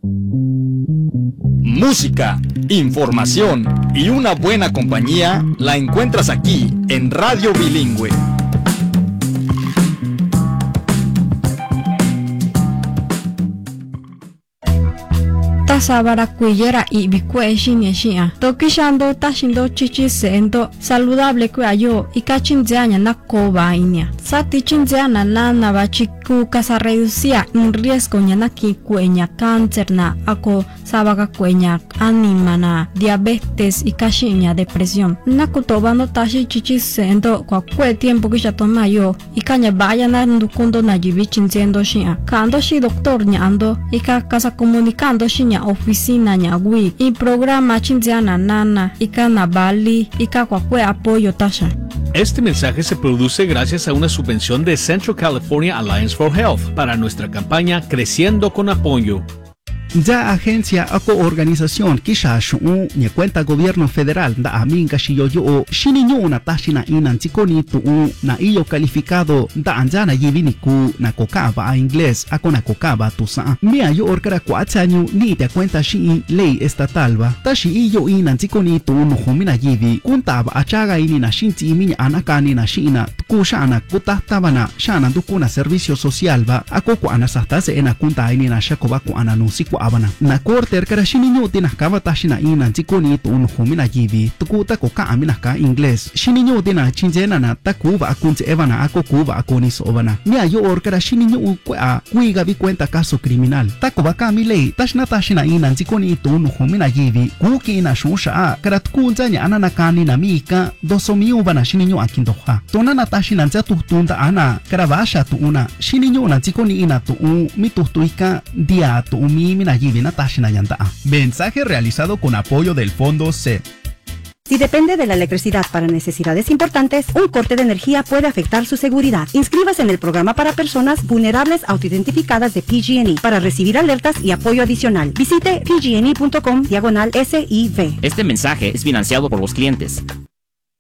Música, información y una buena compañía la encuentras aquí en Radio Bilingüe. Sabara kuyera y bikue shinieshia. Tokishando tashindo chichi sendo saludable kuayo y kachinzeanya na koba inia. Sati chinzeana na bachiku casa reducía un riesgo na ki kuenya cáncer na ako sabaga kuenya anima na diabetes y kashinya depresión. Na kutobando tashi chichi sendo kwa kwe tiempo kisha tomayo y kanya baya na ndukundo na jibi chinzendo shia. Kando shi doctor nyando y casa comunicando shinya oficina nyagui y programa chinziana nana y canabali y kwakwe apoyo tasha. Este mensaje se produce gracias a una subvención de Central California Alliance for Health para nuestra campaña Creciendo con Apoyo. Ya agencia o organización kisha shu ni cuenta gobierno federal da aminga shiyoyo shininyo na tashina inan chikoni tu na iyo calificado da anjana yivini ku na kokaba a inglés ako na kokaba tu sa mia yo orkara kwachanyu ni te cuenta shi ley estatal ba tashi iyo inan chikoni tu no humina yivi kuntaba achaga ini na shinti iminya anakani na shina kushana kutatabana shana dukuna servicio social ba ako ko anasatase ena kunta ini na shakoba ko ananusi abana na korte erkara shininyo tinakaba tashina ina chikoni tu humina yivi tukuta ko ka amina ka inglés shininyo tina chinjena na takuba akunche evana ako kuba akoni sobana nia yo orkara shininyo kwa kuiga vi cuenta caso criminal takuba ka milei tashna tashina ina chikoni tu humina yivi kuki ina shusha karat kunjanya anana kani na mika dosomiu bana shininyo akindoha tonana tashina nzatu tunda ana karavasha tu una shininyo na chikoni ina tu mitutuika dia tu mina Mensaje realizado con apoyo del Fondo C. Si depende de la electricidad para necesidades importantes, un corte de energía puede afectar su seguridad. Inscríbase en el programa para personas vulnerables autoidentificadas de PG&E para recibir alertas y apoyo adicional. Visite pgne.com/SIV. Este mensaje es financiado por los clientes.